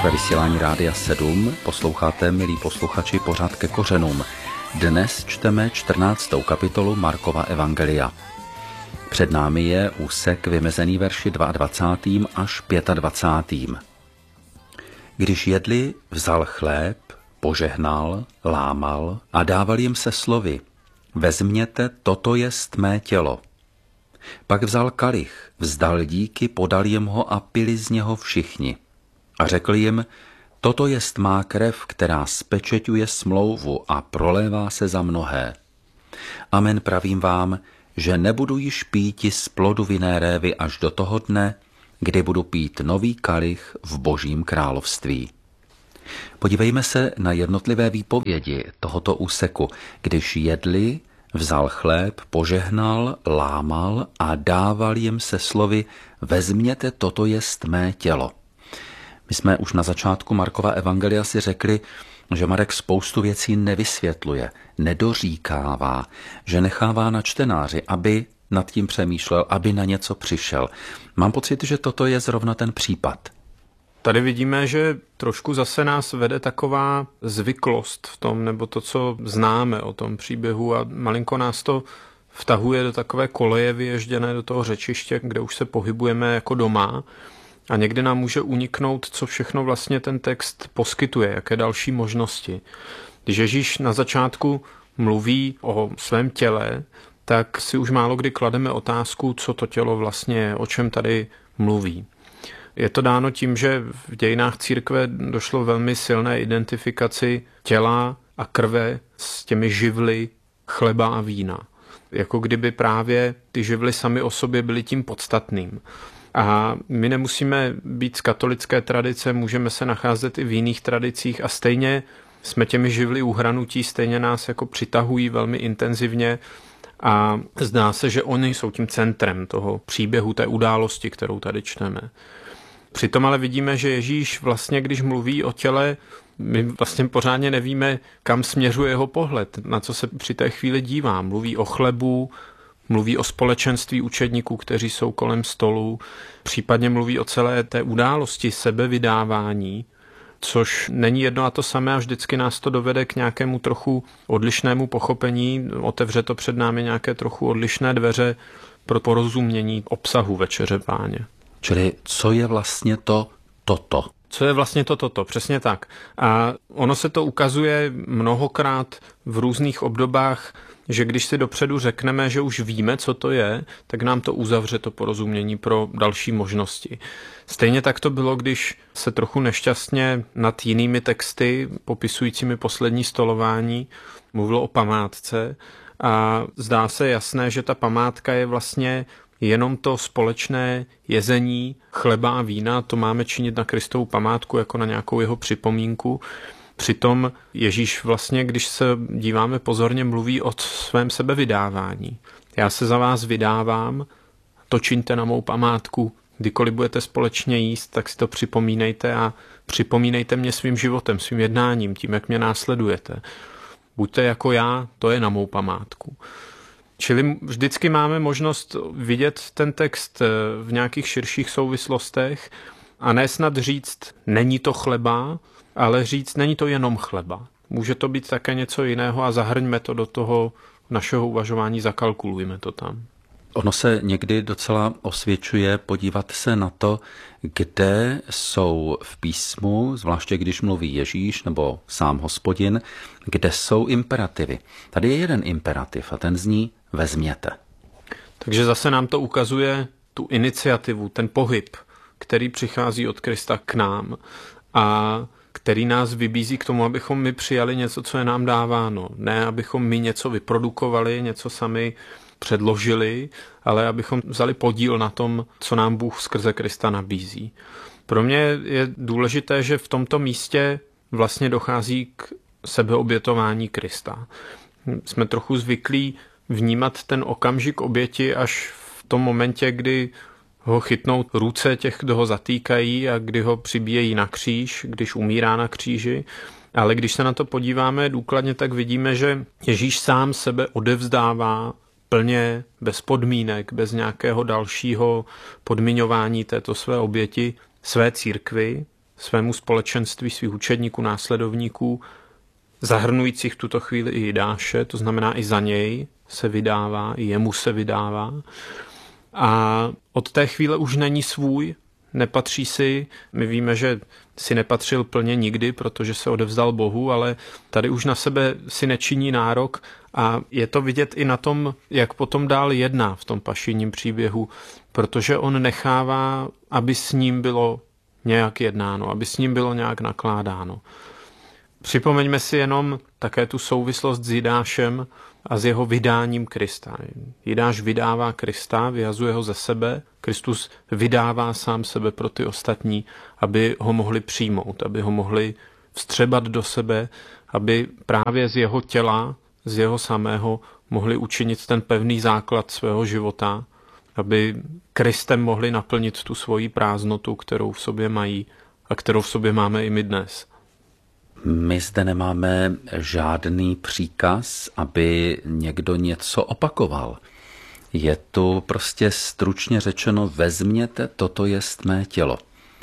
Ve vysílání Rádia 7 posloucháte, milí posluchači, pořad Ke kořenům. Dnes čteme 14. kapitolu Markova evangelia. Před námi je úsek vymezený verši 22. až 25. Když jedli, vzal chléb, požehnal, lámal a dával jim se slovy: Vezměte, toto jest mé tělo. Pak vzal kalich, vzdal díky, podal jim ho a pili z něho všichni. A řekl jim: Toto jest má krev, která spečeťuje smlouvu a prolévá se za mnohé. Amen, pravím vám, že nebudu již píti z plodu vinné révy až do toho dne, kdy budu pít nový kalich v Božím království. Podívejme se na jednotlivé výpovědi tohoto úseku. Když jedli, vzal chléb, požehnal, lámal a dával jim se slovy: Vezměte, toto jest mé tělo. My jsme už na začátku Markova evangelia si řekli, že Marek spoustu věcí nevysvětluje, nedoříkává, že nechává na čtenáři, aby nad tím přemýšlel, aby na něco přišel. Mám pocit, že toto je zrovna ten případ. Tady vidíme, že trošku zase nás vede taková zvyklost v tom, nebo to, co známe o tom příběhu, a malinko nás to vtahuje do takové koleje vyježděné do toho řečiště, kde už se pohybujeme jako doma, a někdy nám může uniknout, co všechno vlastně ten text poskytuje, jaké další možnosti. Když Ježíš na začátku mluví o svém těle, tak si už málo kdy klademe otázku, co to tělo vlastně je, o čem tady mluví. Je to dáno tím, že v dějinách církve došlo velmi silné identifikaci těla a krve s těmi živly chleba a vína. Jako kdyby právě ty živly sami o sobě byly tím podstatným. A my nemusíme být z katolické tradice, můžeme se nacházet i v jiných tradicích a stejně jsme těmi živly uhranutí, stejně nás jako přitahují velmi intenzivně a zdá se, že oni jsou tím centrem toho příběhu, té události, kterou tady čteme. Přitom ale vidíme, že Ježíš vlastně, když mluví o těle, my vlastně pořádně nevíme, kam směřuje jeho pohled, na co se při té chvíli dívá. Mluví o chlebu, mluví o společenství učedníků, kteří jsou kolem stolu, případně mluví o celé té události sebevydávání, což není jedno a to samé a vždycky nás to dovede k nějakému trochu odlišnému pochopení, otevře to před námi nějaké trochu odlišné dveře pro porozumění obsahu Večeře Páně. Čili co je vlastně toto? Co je vlastně toto? Přesně tak. A ono se to ukazuje mnohokrát v různých obdobách, že když si dopředu řekneme, že už víme, co to je, tak nám to uzavře to porozumění pro další možnosti. Stejně tak to bylo, když se trochu nešťastně nad jinými texty popisujícími poslední stolování mluvilo o památce a zdá se jasné, že ta památka je vlastně jenom to společné jezení chleba a vína, to máme činit na Kristovu památku jako na nějakou jeho připomínku. Přitom Ježíš vlastně, když se díváme pozorně, mluví o svém sebevydávání. Já se za vás vydávám, to čiňte na mou památku. Kdykoliv budete společně jíst, tak si to připomínejte a připomínejte mě svým životem, svým jednáním, tím, jak mě následujete. Buďte jako já, to je na mou památku. Čili vždycky máme možnost vidět ten text v nějakých širších souvislostech a ne snad říct, není to chleba, ale říct, není to jenom chleba. Může to být také něco jiného a zahrňme to do toho našeho uvažování, zakalkulujme to tam. Ono se někdy docela osvědčuje podívat se na to, kde jsou v písmu, zvláště když mluví Ježíš nebo sám Hospodin, kde jsou imperativy. Tady je jeden imperativ a ten zní: vezměte. Takže zase nám to ukazuje tu iniciativu, ten pohyb, který přichází od Krista k nám a který nás vybízí k tomu, abychom my přijali něco, co je nám dáváno. Ne, abychom my něco vyprodukovali, něco sami předložili, ale abychom vzali podíl na tom, co nám Bůh skrze Krista nabízí. Pro mě je důležité, že v tomto místě vlastně dochází k sebeobětování Krista. Jsme trochu zvyklí vnímat ten okamžik oběti až v tom momentě, kdy ho chytnou ruce těch, kdo ho zatýkají a kdy ho přibíjejí na kříž, když umírá na kříži. Ale když se na to podíváme důkladně, tak vidíme, že Ježíš sám sebe odevzdává plně, bez podmínek, bez nějakého dalšího podmiňování této své oběti, své církvi, svému společenství svých učedníků, následovníků, zahrnujících v tuto chvíli i Jidáše, to znamená i za něj se vydává, i jemu se vydává. A od té chvíle už není svůj, nepatří si. My víme, že si nepatřil plně nikdy, protože se odevzdal Bohu, ale tady už na sebe si nečiní nárok a je to vidět i na tom, jak potom dál jedná v tom pašijním příběhu, protože on nechává, aby s ním bylo nějak jednáno, aby s ním bylo nějak nakládáno. Připomeňme si jenom také tu souvislost s Jidášem a s jeho vydáním Krista. Jidáš vydává Krista, vyhazuje ho ze sebe, Kristus vydává sám sebe pro ty ostatní, aby ho mohli přijmout, aby ho mohli vstřebat do sebe, aby právě z jeho těla, z jeho samého mohli učinit ten pevný základ svého života, aby Kristem mohli naplnit tu svoji prázdnotu, kterou v sobě mají a kterou v sobě máme i my dnes. My zde nemáme žádný příkaz, aby někdo něco opakoval. Je tu prostě stručně řečeno, vezměte, toto jest mé tělo.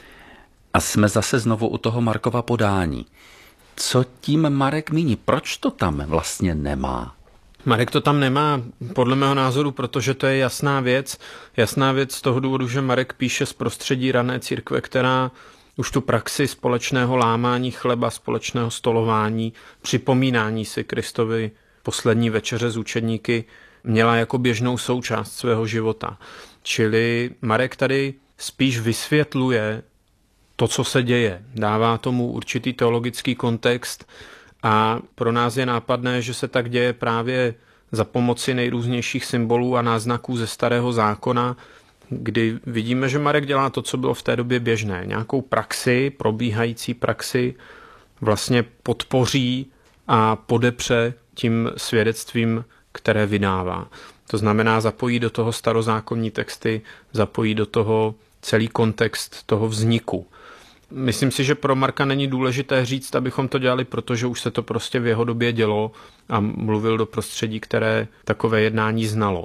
A jsme zase znovu u toho Markova podání. Co tím Marek míní? Proč to tam vlastně nemá? Marek to tam nemá, podle mého názoru, protože to je jasná věc. Jasná věc z toho důvodu, že Marek píše z prostředí rané církve, která už tu praxi společného lámání chleba, společného stolování, připomínání si Kristovi poslední večeře s učedníky měla jako běžnou součást svého života. Čili Marek tady spíš vysvětluje to, co se děje. Dává tomu určitý teologický kontext a pro nás je nápadné, že se tak děje právě za pomoci nejrůznějších symbolů a náznaků ze Starého zákona, kdy vidíme, že Marek dělá to, co bylo v té době běžné. Nějakou praxi, probíhající praxi vlastně podpoří a podepře tím svědectvím, které vydává. To znamená, zapojí do toho starozákonní texty, zapojí do toho celý kontext toho vzniku. Myslím si, že pro Marka není důležité říct, abychom to dělali, protože už se to prostě v jeho době dělo a mluvil do prostředí, které takové jednání znalo.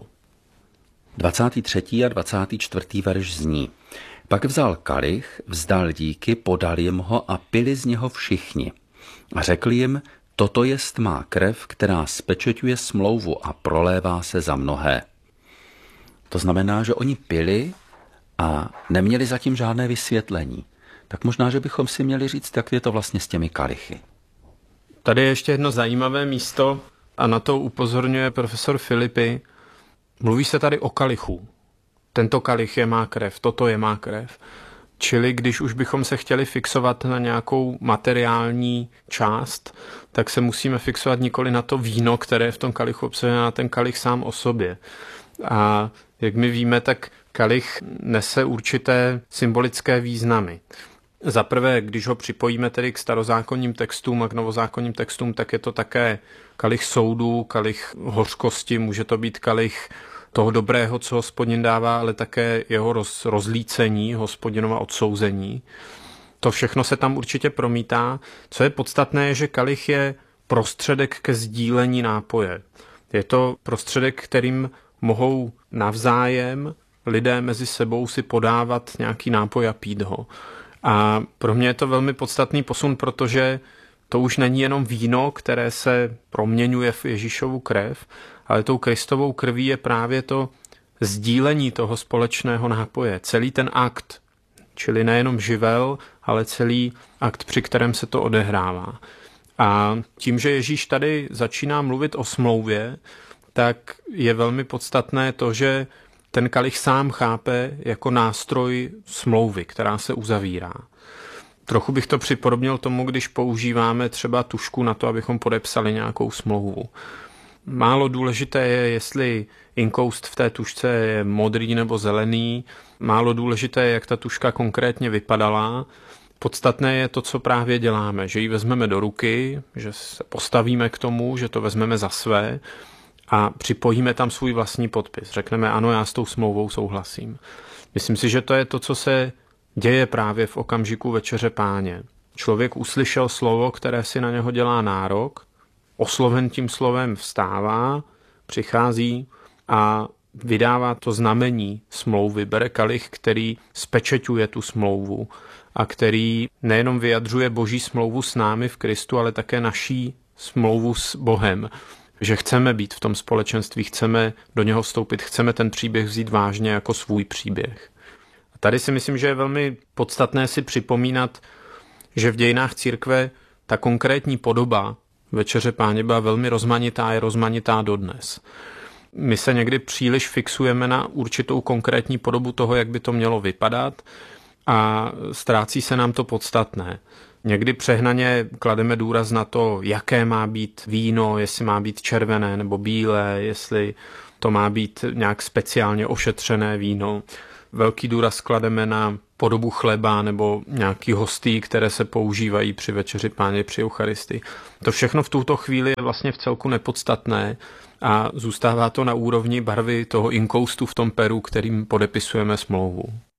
23. a 24. verš zní: Pak vzal kalich, vzdal díky, podal jim ho a pili z něho všichni. A řekl jim, toto jest má krev, která spečeťuje smlouvu a prolévá se za mnohé. To znamená, že oni pili a neměli zatím žádné vysvětlení. Tak možná, že bychom si měli říct, jak je to vlastně s těmi kalichy. Tady je ještě jedno zajímavé místo a na to upozorňuje profesor Filipy. Mluví se tady o kalichu. Tento kalich je má krev, toto je má krev. Čili když už bychom se chtěli fixovat na nějakou materiální část, tak se musíme fixovat nikoli na to víno, které je v tom kalichu obsažené, na ten kalich sám o sobě. A jak my víme, tak kalich nese určité symbolické významy. Za prvé, když ho připojíme tedy k starozákonním textům a k novozákonním textům, tak je to také kalich soudu, kalich hořkosti, může to být kalich toho dobrého, co Hospodin dává, ale také jeho rozlícení, Hospodinova odsouzení. To všechno se tam určitě promítá. Co je podstatné, je, že kalich je prostředek ke sdílení nápoje. Je to prostředek, kterým mohou navzájem lidé mezi sebou si podávat nějaký nápoj a pít ho. A pro mě je to velmi podstatný posun, protože to už není jenom víno, které se proměňuje v Ježíšovu krev, ale tou Kristovou krví je právě to sdílení toho společného nápoje. Celý ten akt, čili nejenom živel, ale celý akt, při kterém se to odehrává. A tím, že Ježíš tady začíná mluvit o smlouvě, tak je velmi podstatné to, že ten kalich sám chápe jako nástroj smlouvy, která se uzavírá. Trochu bych to připodobnil tomu, když používáme třeba tužku na to, abychom podepsali nějakou smlouvu. Málo důležité je, jestli inkoust v té tužce je modrý nebo zelený. Málo důležité je, jak ta tužka konkrétně vypadala. Podstatné je to, co právě děláme, že ji vezmeme do ruky, že se postavíme k tomu, že to vezmeme za své a připojíme tam svůj vlastní podpis. Řekneme, ano, já s tou smlouvou souhlasím. Myslím si, že to je to, co se děje právě v okamžiku večeře Páně. Člověk uslyšel slovo, které si na něho dělá nárok, osloven tím slovem vstává, přichází a vydává to znamení smlouvy, bere kalich, který spečeťuje tu smlouvu a který nejenom vyjadřuje Boží smlouvu s námi v Kristu, ale také naší smlouvu s Bohem, že chceme být v tom společenství, chceme do něho vstoupit, chceme ten příběh vzít vážně jako svůj příběh. A tady si myslím, že je velmi podstatné si připomínat, že v dějinách církve ta konkrétní podoba Večeře Páně byla velmi rozmanitá, je rozmanitá dodnes. My se někdy příliš fixujeme na určitou konkrétní podobu toho, jak by to mělo vypadat a ztrácí se nám to podstatné. Někdy přehnaně klademe důraz na to, jaké má být víno, jestli má být červené nebo bílé, jestli to má být nějak speciálně ošetřené víno. Velký důraz klademe na podobu chleba nebo nějaký hostí, které se používají při Večeři Páně, při Eucharistii. To všechno v tuto chvíli je vlastně v celku nepodstatné a zůstává to na úrovni barvy toho inkoustu v tom peru, kterým podepisujeme smlouvu.